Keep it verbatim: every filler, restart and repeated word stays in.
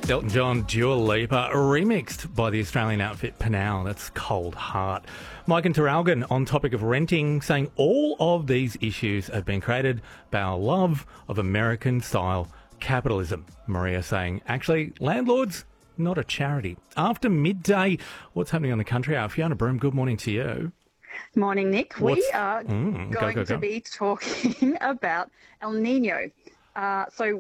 Elton John, Dua Lipa, remixed by the Australian outfit Penal. That's Cold Heart. Mike and Teralgan on topic of renting, saying all of these issues have been created by our love of American-style capitalism. Maria saying, actually, landlords, not a charity. After midday, what's happening on the country hour? Fiona Broom, good morning to you. Morning, Nick. What's... We are mm, going go, go, to go. be talking about El Nino. Uh, so